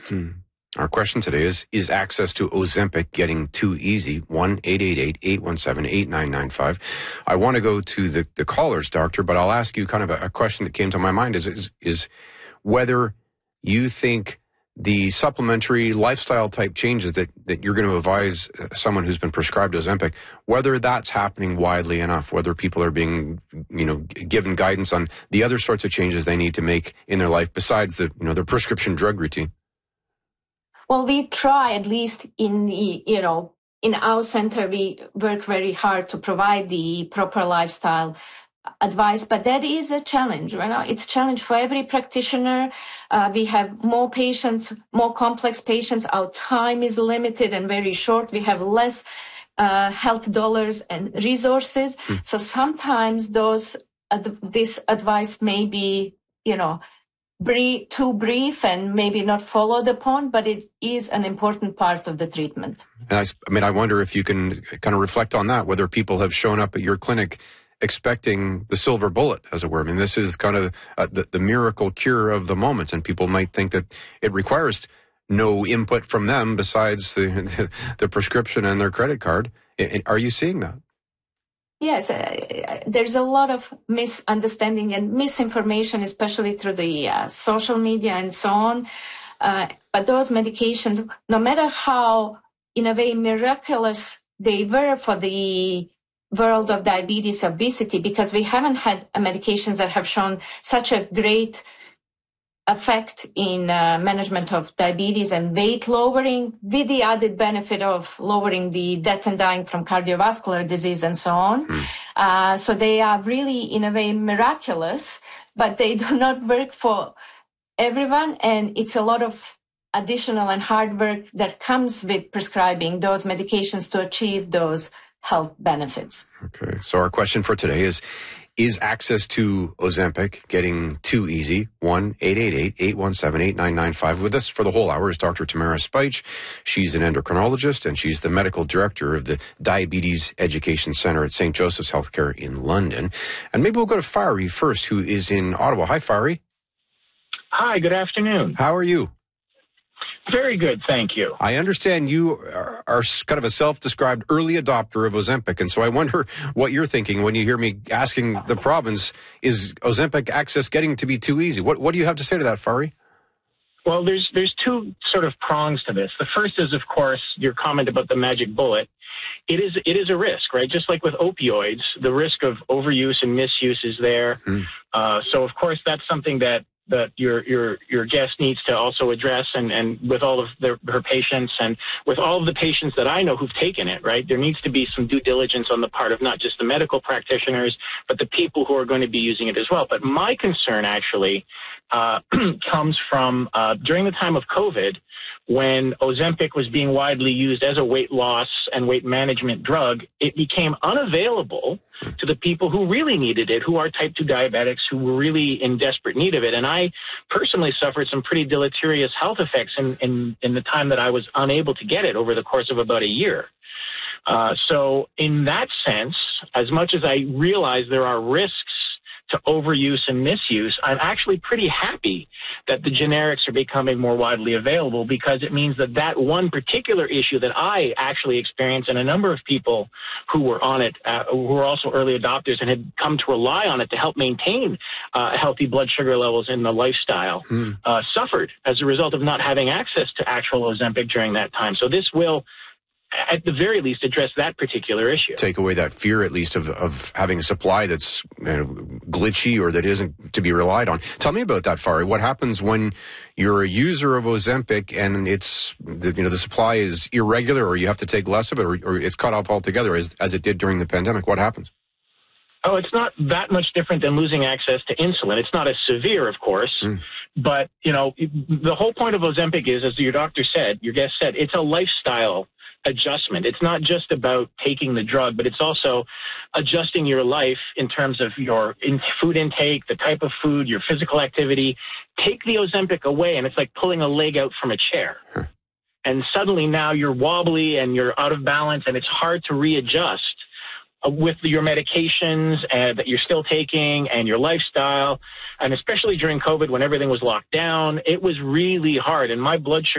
Our question today is access to Ozempic getting too easy? 1-888-817-8995. I want to go to the callers, doctor, but I'll ask you kind of a question that came to my mind is whether you think the supplementary lifestyle type changes that you're going to advise someone who's been prescribed Ozempic, whether that's happening widely enough, whether people are being, given guidance on the other sorts of changes they need to make in their life besides their prescription drug routine. Well, we try, at least in our center, we work very hard to provide the proper lifestyle advice, but that is a challenge. It's a challenge for every practitioner. We have more patients, more complex patients. Our time is limited and very short. We have less health dollars and resources. So sometimes this advice may be, too brief and maybe not followed upon, but it is an important part of the treatment. And I wonder if you can kind of reflect on that, whether people have shown up at your clinic expecting the silver bullet, as it were. I mean, this is kind of the miracle cure of the moment, and people might think that it requires no input from them besides the prescription and their credit card. Are you seeing that? Yes, there's a lot of misunderstanding and misinformation, especially through the social media and so on. But those medications, no matter how, in a way, miraculous they were for the world of diabetes, obesity, because we haven't had medications that have shown such a great effect in management of diabetes and weight lowering, with the added benefit of lowering the death and dying from cardiovascular disease and so on. So they are really, in a way, miraculous, but they do not work for everyone. And it's a lot of additional and hard work that comes with prescribing those medications to achieve those health benefits. Okay. So our question for today is access to Ozempic getting too easy? 1-888-817-8995. With us for the whole hour is Dr. Tamara Spych. She's an endocrinologist, and she's the medical director of the Diabetes Education Center at St. Joseph's Healthcare in London. And maybe we'll go to Fiery first, who is in Ottawa. Hi, Fiery. Hi, good afternoon. How are you? Very good, thank you. I understand you are kind of a self-described early adopter of Ozempic, and so I wonder what you're thinking when you hear me asking the province, is Ozempic access getting to be too easy? What do you have to say to that, Fari? Well, there's two sort of prongs to this. The first is, of course, your comment about the magic bullet. It is a risk, right? Just like with opioids, the risk of overuse and misuse is there. So, of course, that's something that your guest needs to also address, and with all of her patients and with all of the patients that I know who've taken it, right? There needs to be some due diligence on the part of not just the medical practitioners, but the people who are going to be using it as well. But my concern actually comes from during the time of COVID, when Ozempic was being widely used as a weight loss and weight management drug, it became unavailable to the people who really needed it, who are type 2 diabetics, who were really in desperate need of it. And I personally suffered some pretty deleterious health effects in the time that I was unable to get it over the course of about a year. So in that sense, as much as I realize there are risks to overuse and misuse, I'm actually pretty happy that the generics are becoming more widely available, because it means that one particular issue that I actually experienced, and a number of people who were on it, who were also early adopters and had come to rely on it to help maintain healthy blood sugar levels in the lifestyle, suffered as a result of not having access to actual Ozempic during that time. So this will, at the very least, address that particular issue. Take away that fear, at least, of having a supply that's glitchy or that isn't to be relied on. Tell me about that, Fari. What happens when you're a user of Ozempic and it's the supply is irregular, or you have to take less of it, or it's cut off altogether, as it did during the pandemic? What happens? Oh, it's not that much different than losing access to insulin. It's not as severe, of course, but the whole point of Ozempic is, as your guest said, it's a lifestyle adjustment. It's not just about taking the drug, but it's also adjusting your life in terms of your food intake, the type of food, your physical activity. Take the Ozempic away, and it's like pulling a leg out from a chair. And suddenly now you're wobbly and you're out of balance, and it's hard to readjust with your medications that you're still taking and your lifestyle. And especially during COVID, when everything was locked down, it was really hard. And my blood sugar